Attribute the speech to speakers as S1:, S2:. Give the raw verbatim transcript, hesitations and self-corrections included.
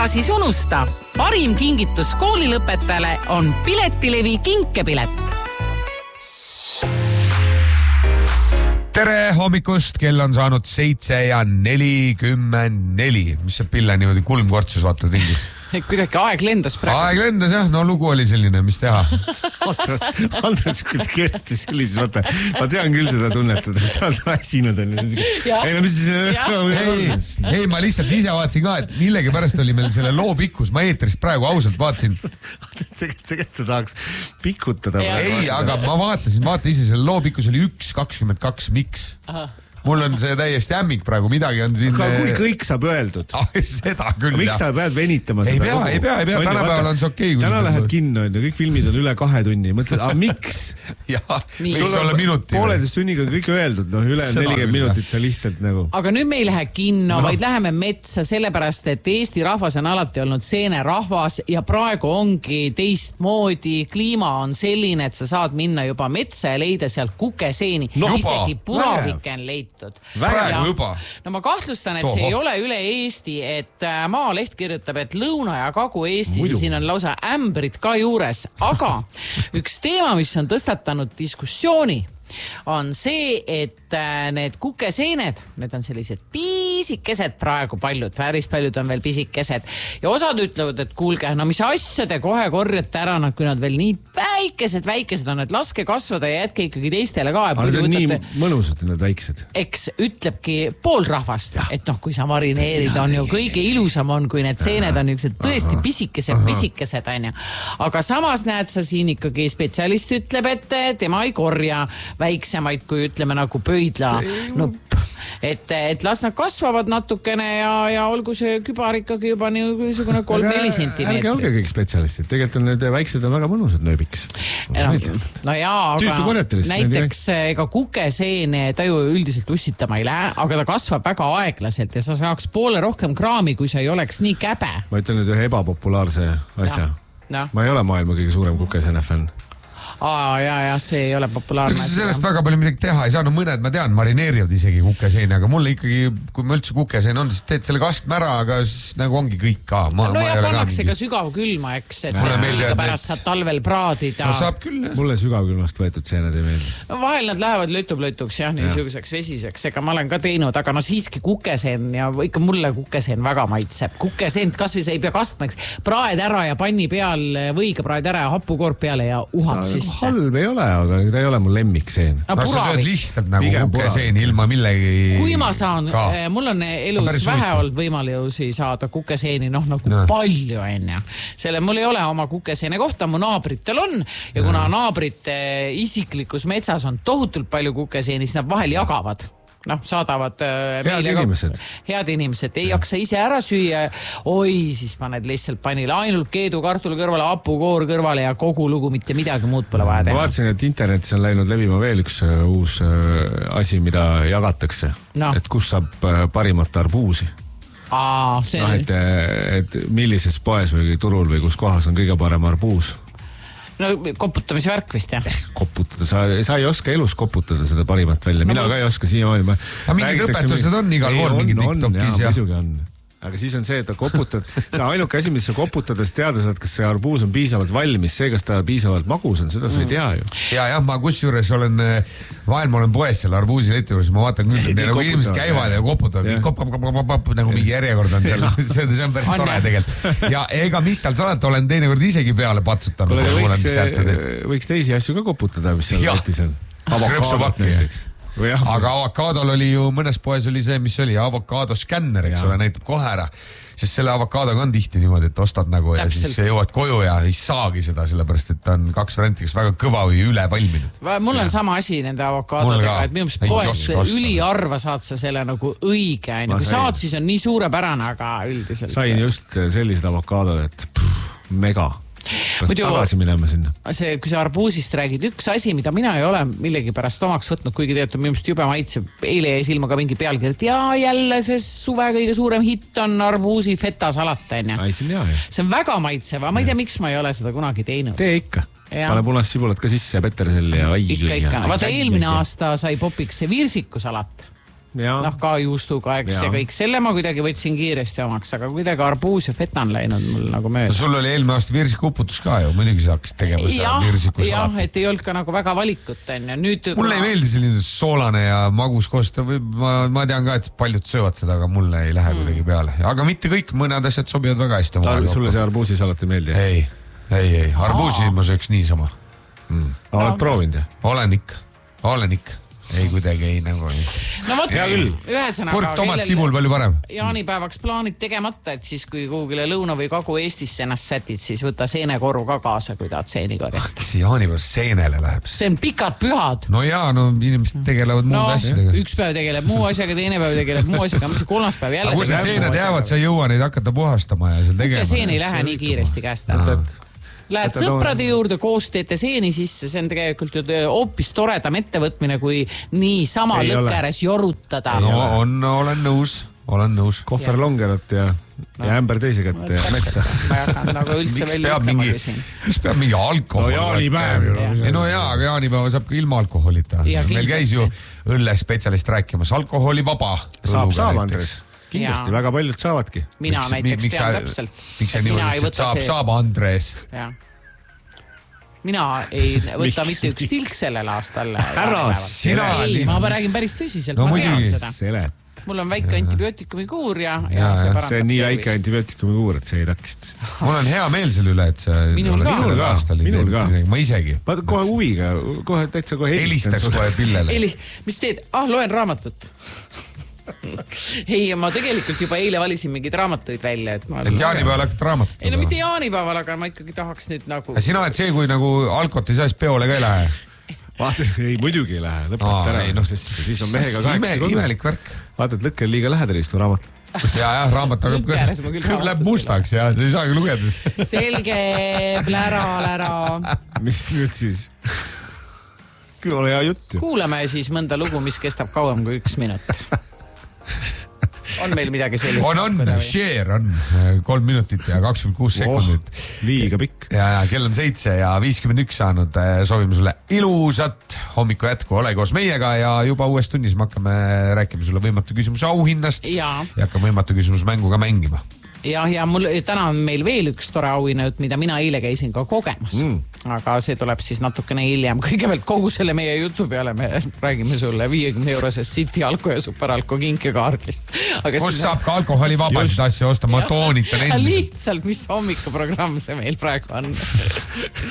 S1: Ära siis unusta, parim kingitus koolilõpetajale on Piletilevi kinkepilet.
S2: Tere hommikust, kell on saanud seitse ja nelikümmend neli. Mis see pille niimoodi kulmkortsus vaatad ringi?
S1: Kuidagi aeg lendas praegu.
S2: Aeg lendas jah, no lugu oli selline, mis teha.
S3: Andres, Andres, kui te kerti sellises, vaata, ma tean küll seda tunnetada, sa oled väsinud. Ei, no mis siis...
S2: Ei, ma lihtsalt ise vaatasin ka, et millegi pärast oli meil selle loo pikkus. Ma eetrist praegu ausalt vaatasin.
S3: Tegelikult sa tahaks pikutada.
S2: Ei, aga ma vaatasin, vaata ise, selle loo pikkus oli üks kakskümmend kaks, miks? Aha. Mul on see täiesti ämmik praegu, midagi on siin...
S3: Aga kui kõik saab öeldud?
S2: Ah, seda küll,
S3: miks sa pead venitama
S2: ei
S3: seda?
S2: Pea, ei pea, ei pea, tänapäeval on see okei.
S3: Täna lähed kinno, kõik filmid on üle kahe tunni. Mõtled, aga miks?
S2: jah, võiks olla minuti.
S3: Pooleteist tunniga kõik öeldud, no üle nelikümmend minutit sa lihtsalt nagu...
S1: Aga nüüd me ei lähe kinno, no. vaid läheme metsa, sellepärast, et Eesti rahvas on alati olnud seene rahvas ja praegu ongi teistmoodi. Kliima on selline, et sa saad minna juba metsa ja leida sealt kukeseeni. No, isegi puravike on leid.
S2: Praegu juba.
S1: No ma kahtlustan, et Toho. see ei ole üle Eesti, et Maaleht kirjutab, et Lõuna- ja Kagu-Eestis ja siin on lausa ämbrid ka juures. Aga üks teema, mis on tõstatanud diskussiooni, on see, et need kukeseened, need on sellised pisikesed praegu paljud, päris paljud on veel pisikesed ja osad ütlevad, et kuulge, no mis asja te kohe korjate ära, kui nad veel nii väikesed, väikesed on, et laske kasvada ja jätke ikkagi teistele ka.
S3: Aga need on nii mõnusad, need väiksed.
S1: Eks ütlebki pool rahvast, et noh, kui sa marineerid, on ju kõige ilusam on, kui need seened on niisugused tõesti pisikesed, pisikesed on ju. Aga samas näed sa siin ikkagi spetsialist ütleb, et tema ei korja väiksemaid, kui ütleme nagu pöidla nupp. Et, et las nad kasvavad natukene ja, ja olgu see kübar ikkagi juba niisugune kolm-neli sentimeetri.
S3: Ärge olge kõik spetsialistid, tegelikult on need väiksed on väga mõnusad nööbikesed.
S1: No, no jaa, aga näiteks ega kukeseene ta ju üldiselt ussitama ei lähe, aga ta kasvab väga aeglaselt ja sa saaks poole rohkem kraami, kui sa ei oleks nii käbe.
S3: Ma ütlen nüüd ühe ebapopulaarse asja. Ja. Ma ei ole maailma kõige suurem kukeseene fänn.
S1: Aa, ja, ja, see ei ole populaarne.
S2: Üks sellest väga palju midagi teha ei saa, no mõned, ma tean, marineerivad isegi kukeseeni, aga mulle ikkagi, kui ma üldse kukeseen on, siis teed selle kastme ära, aga siis nagu ongi kõik ka. Ma,
S1: no
S2: ma
S1: ja pannakse ka sügav külma, eks, et liiga pärast saad talvel praadida.
S2: No saab küll, jah.
S3: Mulle sügav külmast võetud seened ei meeldi.
S1: No vahel nad lähevad lötub-lötuks, jah, niisuguseks vesiseks, ega ma olen ka teinud, aga no siiski kukeseen ja ikka mulle kukeseen väga maitseb. Kukeseent kasvõi sa ei pea kastmeks, praed ära ja panni peal võiga praed ära ja hapukoorp peale ja uhab sisse.
S3: Halb ei ole, aga ta ei ole mu lemmikseen.
S2: No, no sa sööd lihtsalt nagu kukeseen ilma millegi...
S1: Kui ma saan, ka. Mul on elus vähe olnud võimalusi saada kukeseeni, noh nagu no. palju enne. Selle mul ei ole oma kukeseene kohta, mu naabritel on ja no. kuna naabrite isiklikus metsas on tohutult palju kukeseeni, siis nad vahel jagavad. Noh, saadavad
S3: head inimesed.
S1: Head inimesed, ei jaksa ise ära süüa. Oi, siis paned lihtsalt panile ainult keedu kartul kõrvale, hapukoor kõrvale ja kogu lugu, mitte midagi muud pole vaja teha.
S3: Ma vaatasin, et internetis on läinud levima veel üks uus asi, mida jagatakse. No. Et kus saab parimat arbuusi.
S1: Aa, see...
S3: no, et, et millises poes või turul või kus kohas on kõige parem arbuus.
S1: No koputamise värk vist, jah?
S3: Koputada, sa, sa ei oska elus koputada seda parimat välja, mina no, ka ei oska siiamaani.
S2: Aga mingid õpetused on igal pool, mingid TikTokis.
S3: Jaa, muidugi on. Aga siis on see, et koputad, sa ainuke asi, mis sa koputades teada saad, kas see arbuus on piisavalt valmis, see, kas ta piisavalt magus on, seda sa ei tea ju.
S2: Ja, jah, ma kus juures olen, vahel ma olen poes selle arbuusi leti juures, ma vaatan küll, et nagu inimesed käivad ja koputavad, kop, kop, kop, kop, kop, nagu mingi järjekord on seal, see on päris tore tegelikult. Ja ega mis sealt olete, olen teinekord isegi peale patsutanud.
S3: Võiks teisi asju ka koputada, mis seal letis on. Avokaadat näiteks.
S2: Aga avokaadol oli ju, mõnes poes oli see, mis oli avokaado skänner, eks ole, näitab kohe ära. Sest selle avokaadoga on tihti niimoodi, et ostad nagu ja Täpselt. Siis jõuad koju ja ei saagi seda, sellepärast, et on kaks varianti, kas väga kõva või üle valminud.
S1: Mul on ja. sama asi nende avokaadodega, et minu poes üliarva saad sa selle nagu õige. Kui saad, siis on nii suurepärane, aga üldiselt.
S3: Sain just sellised avokaadod, et pff, mega. Muidu, tagasi minema sinna.
S1: See, kui sa arbuusist räägid, üks asi, mida mina ei ole millegi pärast omaks võtnud, kuigi teatud minust jube maitseb, eile jäi silma ka mingi pealkiri, et jaa, jälle see suve kõige suurem hitt on arbuusi feta salat. See on väga maitseva, ma ei tea, miks ma ei ole seda kunagi teinud.
S3: Tee ikka. Ja. Pane punast sibulat ka sisse ja peterselli ja ai.
S1: Ikka, ikka. Vaata, eelmine aasta sai popiks see virsikusalat. noh ka juustuga, eks ja kõik. Selle ma kuidagi võtsin kiiresti omaks, aga kuidagi arbuus ja feta on läinud mul nagu mööda.
S2: Sul oli eelmine aasta virsikuputus ka ju, muidugi sa hakkasid tegema seda virsiku
S1: salatit. Jah, et ei olnud ka nagu väga valikut. Nüüd,
S2: mulle ei meeldi selline soolane ja magus kosta. Ma, ma tean ka, et paljud söövad seda, aga mulle ei lähe mm. kuidagi peale. Aga mitte kõik, mõned asjad sobivad väga hästi.
S3: Ta, sulle see arbuusi salat ei meeldi?
S2: Ei, ei, ei. Arbuusi Aa. ma sööks niisama.
S3: Mm. Oled proovinud ja?
S2: Olen ikka, olen ikka. Ei kuidagi ei nagu ei.
S1: No võt, ühesõnaga.
S2: Kord tomat sibul palju parem.
S1: Jaanipäevaks plaanid tegemata, et siis kui kuhugile Lõuna- või Kagu-Eestisse ennast sätid, siis võta seenekoru ka kaasa, kui tahad seeni korjata.
S2: Kes jaanipäevas seenele läheb?
S1: See on pikad pühad.
S2: No jaa, no inimesed tegelevad muud
S1: no,
S2: asjadega.
S1: Üks päev tegeleb muu asjaga, teine päev tegeleb muu asjaga, mis kolmas päev jälle.
S2: Aga kus need seened jäävad, sa ei jõua neid hakata puhastama ja seal tegema.
S1: Seen ei lähe nii kiiresti käest. Lähed sõprade juurde, koos teete seeni sisse, see on tegelikult ju hoopis toredam ettevõtmine, kui nii sama lõkkääres jorutada.
S2: No on, olen nõus, olen nõus.
S3: Kohver longerot ja, no. ja ämber teise kätte ja metsa.
S1: Ma jakan nagu üldse välja ütlemagi siin.
S2: Mis peab mingi alkohol?
S3: No jaanipäev ju.
S2: Ja. No jaa, aga jaanipäeva saab ka ilma alkoholita. Meil käis ju õllespetsialist rääkimas, alkoholi vaba.
S3: Saab, saab, Andres. Kindlasti, ja. Väga paljud saavadki.
S1: Mina miks, näiteks
S2: miks
S1: tean
S2: sa,
S1: täpselt.
S2: Miks see niimoodi, et saab, see... saab Andres?
S1: Ja. Mina ei võta mitte üks tilk sellel aastal.
S2: Ära, sina...
S1: Ei, ma räägin päris tõsiselt,
S2: no,
S1: ma tean seda.
S3: Selet.
S1: Mul on väike antibiootikumi kuur ja,
S3: ja, ja see, see on nii väike antibiootikumi kuur, et see ei takist.
S2: Mul on hea meel selle üle, et see...
S1: Minul ka.
S2: Minul ka.
S3: Minul ka.
S2: Ma isegi.
S3: Ma kohe huviga, kohe täitsa kohe
S2: helistaks kohe pillele.
S1: Eli, mis teed? Ah, loen raamatut. Ei, ma tegelikult juba eile valisin mingid raamatuid välja. Et, ma
S2: et jaanipäeval hakkad raamatut?
S1: Ei, no mitte jaanipäeval, aga ma ikkagi tahaks nüüd nagu...
S2: Sina oled see, kui nagu alkot ei saa, siis peole ka ei lähe?
S3: Vaata, ei muidugi ei lähe, lõpeta ära.
S2: Ei, no,
S3: siis on mehega kaheksa kodus.
S2: Imelik värk.
S3: Vaata, et lõkke on liiga lähedal istu raamat.
S2: Ja, ja, raamat läheb mustaks ja sa ei saagi lugeda.
S1: Selge, plära, lära.
S3: Mis nüüd siis? Küll ole hea jutt.
S1: Kuulame siis mõnda lugu, mis kestab kauem kui üks minut. On meil midagi sellist?
S2: On, on, share on kolm minutit ja kakskümmend kuus sekundit.
S3: Oh, liiga pikk.
S2: Ja, ja kell on seitse ja viiskümmend üks saanud. Soovime sulle ilusat hommiku jätku. Ole koos meiega ja juba uues tunnis me hakkame rääkima sulle võimatu küsimus auhinnast ja, ja hakkame võimatu küsimus mänguga mängima.
S1: Ja, ja mul, täna on meil veel üks tore auhinnad, mida mina eile käisin ka kogemas. Mm. Aga see tuleb siis natukene hiljem. Kõigepealt kogu selle meie jutu peale me räägime sulle viiekümne eurosest City Alko ja Superalko kinkekaardist. Kus
S2: sinna... saab ka alkoholi vabasid asja osta, ma toonitan endis.
S1: Lihtsalt, mis hommikuprogramm see meil praegu on.